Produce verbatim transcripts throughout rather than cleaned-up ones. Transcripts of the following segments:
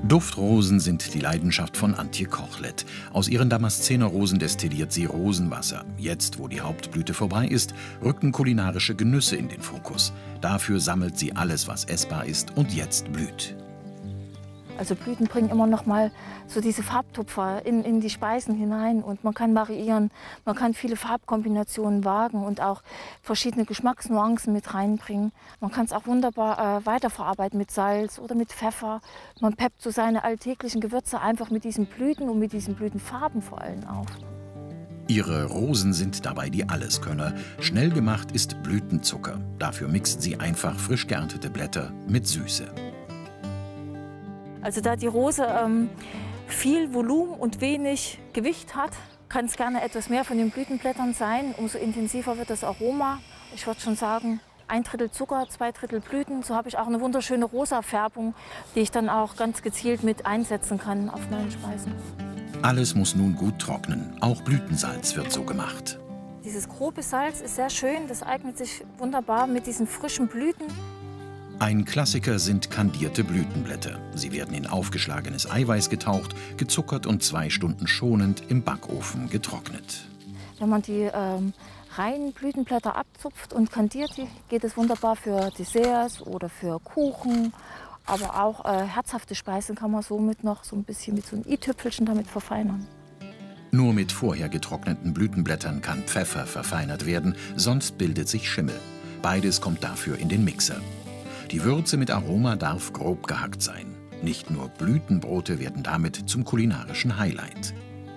Duftrosen sind die Leidenschaft von Antje Kochlet. Aus ihren Damaszenerrosen destilliert sie Rosenwasser. Jetzt, wo die Hauptblüte vorbei ist, rücken kulinarische Genüsse in den Fokus. Dafür sammelt sie alles, was essbar ist und jetzt blüht. Also Blüten bringen immer noch mal so diese Farbtupfer in, in die Speisen hinein und man kann variieren, man kann viele Farbkombinationen wagen und auch verschiedene Geschmacksnuancen mit reinbringen. Man kann es auch wunderbar äh, weiterverarbeiten mit Salz oder mit Pfeffer. Man peppt so seine alltäglichen Gewürze einfach mit diesen Blüten und mit diesen Blütenfarben vor allem auf. Ihre Rosen sind dabei die Alleskönner. Schnell gemacht ist Blütenzucker. Dafür mixt sie einfach frisch geerntete Blätter mit Süße. Also da die Rose ähm, viel Volumen und wenig Gewicht hat, kann es gerne etwas mehr von den Blütenblättern sein. Umso intensiver wird das Aroma. Ich würde schon sagen, ein Drittel Zucker, zwei Drittel Blüten. So habe ich auch eine wunderschöne rosa Färbung, die ich dann auch ganz gezielt mit einsetzen kann auf meinen Speisen. Alles muss nun gut trocknen. Auch Blütensalz wird so gemacht. Dieses grobe Salz ist sehr schön. Das eignet sich wunderbar mit diesen frischen Blüten. Ein Klassiker sind kandierte Blütenblätter. Sie werden in aufgeschlagenes Eiweiß getaucht, gezuckert und zwei Stunden schonend im Backofen getrocknet. Wenn man die ähm, reinen Blütenblätter abzupft und kandiert, geht es wunderbar für Desserts oder für Kuchen. Aber auch äh, herzhafte Speisen kann man somit noch so ein bisschen mit so einem i-Tüpfelchen damit verfeinern. Nur mit vorher getrockneten Blütenblättern kann Pfeffer verfeinert werden, sonst bildet sich Schimmel. Beides kommt dafür in den Mixer. Die Würze mit Aroma darf grob gehackt sein. Nicht nur Blütenbrote werden damit zum kulinarischen Highlight.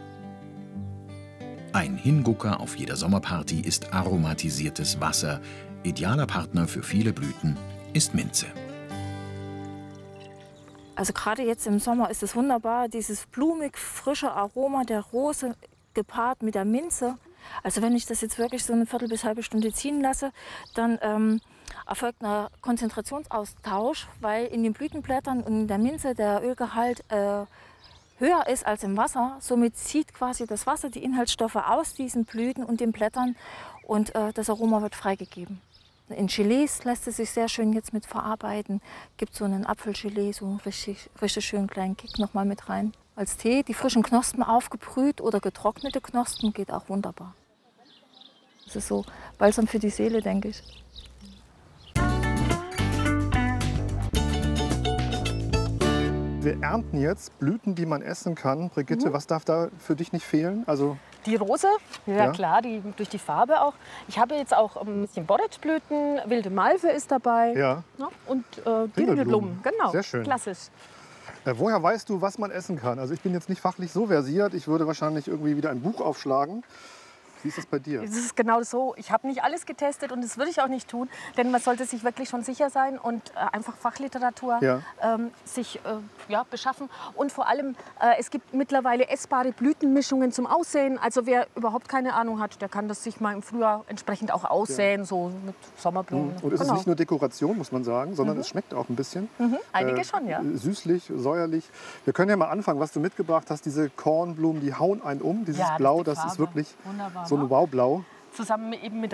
Ein Hingucker auf jeder Sommerparty ist aromatisiertes Wasser. Idealer Partner für viele Blüten ist Minze. Also gerade jetzt im Sommer ist es wunderbar, dieses blumig frische Aroma der Rose gepaart mit der Minze. Also wenn ich das jetzt wirklich so eine Viertel bis halbe Stunde ziehen lasse, dann ähm, erfolgt ein Konzentrationsaustausch, weil in den Blütenblättern und in der Minze der Ölgehalt äh, höher ist als im Wasser. Somit zieht quasi das Wasser die Inhaltsstoffe aus diesen Blüten und den Blättern und äh, das Aroma wird freigegeben. In Gelees lässt es sich sehr schön jetzt mit verarbeiten. Gibt so einen Apfelgelee, so einen richtig, richtig schönen kleinen Kick noch mal mit rein. Als Tee, die frischen Knospen aufgebrüht oder getrocknete Knospen geht auch wunderbar. Das ist so Balsam für die Seele, denke ich. Wir ernten jetzt Blüten, die man essen kann. Brigitte, mhm. was darf da für dich nicht fehlen? Also die Rose, ja, ja klar, die, durch die Farbe auch. Ich habe jetzt auch ein bisschen Borretblüten, wilde Malve ist dabei. Ja. Ja, und äh, Dinkelblumen, genau. Sehr schön. Klassisch. Äh, woher weißt du, was man essen kann? Also ich bin jetzt nicht fachlich so versiert. Ich würde wahrscheinlich irgendwie wieder ein Buch aufschlagen. Wie ist das bei dir? Es ist genau so. Ich habe nicht alles getestet und das würde ich auch nicht tun, denn man sollte sich wirklich schon sicher sein und äh, einfach Fachliteratur ja. ähm, sich äh, ja, beschaffen. Und vor allem, äh, es gibt mittlerweile essbare Blütenmischungen zum Aussehen. Also wer überhaupt keine Ahnung hat, der kann das sich mal im Frühjahr entsprechend auch aussäen, ja. so mit Sommerblumen. Und es genau. ist nicht nur Dekoration, muss man sagen, sondern mhm. es schmeckt auch ein bisschen. Mhm. Einige äh, schon, ja. Süßlich, säuerlich. Wir können ja mal anfangen, was du mitgebracht hast. Diese Kornblumen, die hauen einen um. Dieses ja, Blau, das, das ist wirklich wunderbar, so ein Wow-Blau. Zusammen eben mit